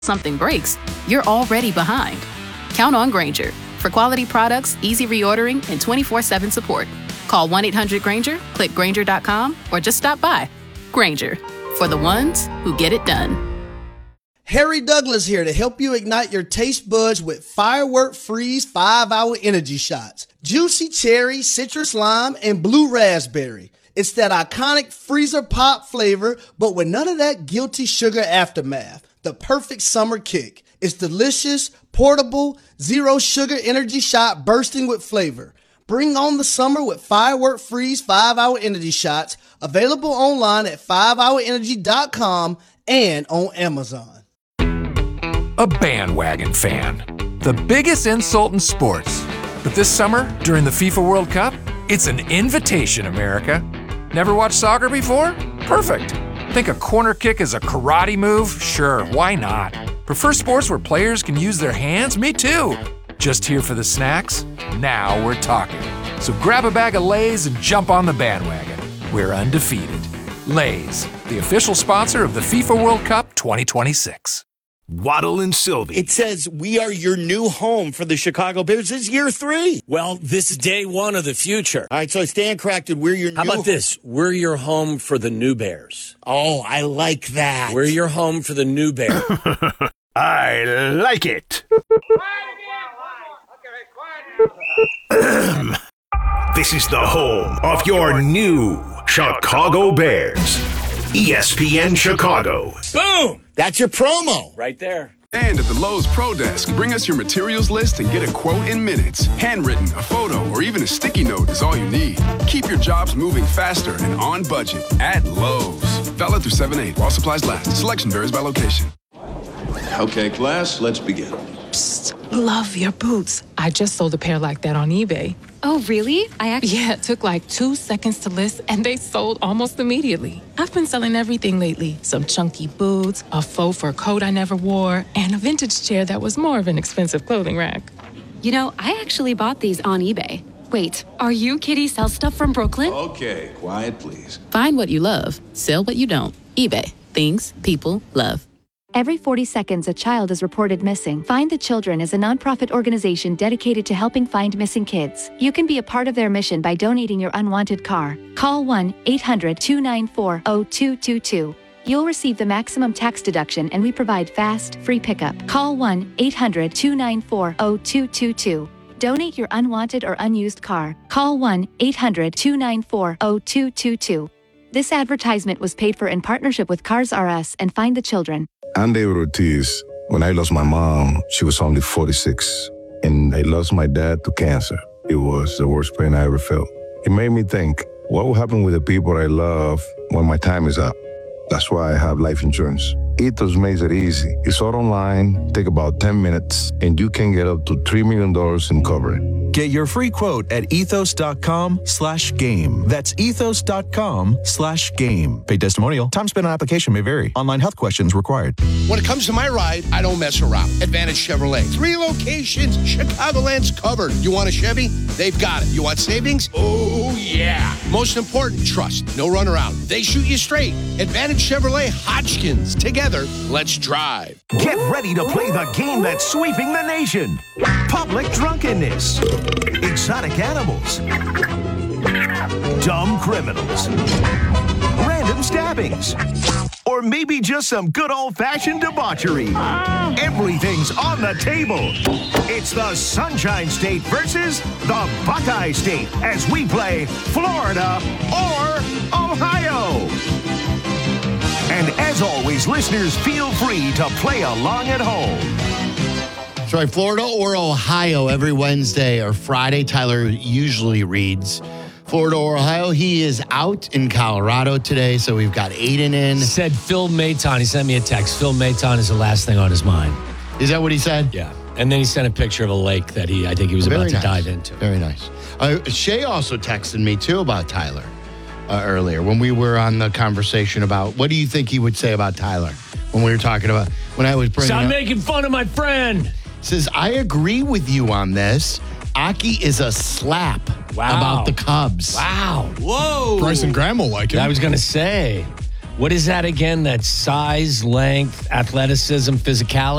something breaks, you're already behind. Count on Grainger for quality products, easy reordering, and 24/7 support. Call 1-800-GRAINGER, click Grainger.com, or just stop by. Grainger, for the ones who get it done. Harry Douglas here to help you ignite your taste buds with Firework Freeze 5-Hour Energy Shots. Juicy cherry, citrus lime, and blue raspberry. It's that iconic freezer pop flavor, but with none of that guilty sugar aftermath. The perfect summer kick. It's delicious, portable, zero sugar energy shot bursting with flavor. Bring on the summer with Firework Freeze 5-Hour Energy Shots, available online at 5hourenergy.com and on Amazon. A bandwagon fan. The biggest insult in sports. But this summer, during the FIFA World Cup, it's an invitation, America. Never watched soccer before? Perfect. Think a corner kick is a karate move? Sure, why not? Prefer sports where players can use their hands? Me too. Just here for the snacks? Now we're talking. So grab a bag of Lay's and jump on the bandwagon. We're undefeated. Lay's, the official sponsor of the FIFA World Cup 2026. Waddle and Sylvie. It says we are your new home for the Chicago Bears. This is year 3. Well, this is day 1 of the future. All right, so I stand corrected. We're your How about this? We're your home for the new Bears. Oh, I like that. We're your home for the new Bears. I like it. This is the home of your new Chicago Bears. ESPN Chicago. Boom! That's your promo. Right there. And at the Lowe's Pro Desk, bring us your materials list and get a quote in minutes. Handwritten, a photo, or even a sticky note is all you need. Keep your jobs moving faster and on budget at Lowe's. Valid through 7/8 while supplies last. Selection varies by location. Okay, class, let's begin. Psst, love your boots. I just sold a pair like that on eBay. Oh, really? Yeah, it took like 2 seconds to list, and they sold almost immediately. I've been selling everything lately. Some chunky boots, a faux fur coat I never wore, and a vintage chair that was more of an expensive clothing rack. You know, I actually bought these on eBay. Wait, are you Kitty Sell Stuff from Brooklyn? Okay, quiet, please. Find what you love, sell what you don't. eBay, things people love. Every 40 seconds, a child is reported missing. Find the Children is a nonprofit organization dedicated to helping find missing kids. You can be a part of their mission by donating your unwanted car. Call 1-800-294-0222. You'll receive the maximum tax deduction, and we provide fast, free pickup. Call 1-800-294-0222. Donate your unwanted or unused car. Call 1-800-294-0222. This advertisement was paid for in partnership with Cars R Us and Find the Children. I'm David Ortiz. When I lost my mom, she was only 46, and I lost my dad to cancer. It was the worst pain I ever felt. It made me think, what will happen with the people I love when my time is up? That's why I have life insurance. Ethos makes it easy. It's all online, take about 10 minutes, and you can get up to $3 million in coverage. Get your free quote at ethos.com/game. That's ethos.com/game. Paid testimonial. Time spent on application may vary. Online health questions required. When it comes to my ride, I don't mess around. Advantage Chevrolet. 3 locations. Chicagoland's covered. You want a Chevy? They've got it. You want savings? Oh, yeah. Most important, trust. No runaround. They shoot you straight. Advantage Chevrolet Hodgkins. Together, let's drive. Get ready to play the game that's sweeping the nation. Public drunkenness. Exotic animals. Dumb criminals. Random stabbings. Or maybe just some good old-fashioned debauchery. Everything's on the table. It's the Sunshine State versus the Buckeye State as we play Florida or Ohio. And as always, listeners, feel free to play along at home. That's right, Florida or Ohio every Wednesday or Friday. Tyler usually reads Florida or Ohio. He is out in Colorado today, so we've got Aiden in. Said Phil Maton. He sent me a text. Phil Maton is the last thing on his mind. Is that what he said? Yeah. And then he sent a picture of a lake that I think he was about to dive into. Very nice. Shay also texted me, too, about Tyler earlier when we were on the conversation about what do you think he would say about Tyler when we were talking about, when I was bringing Stop making fun of my friend. Says, I agree with you on this. Aki is a slap about the Cubs. Wow. Whoa. Bryson Graham will like it. I was going to say, what is that again? That size, length, athleticism, physicality?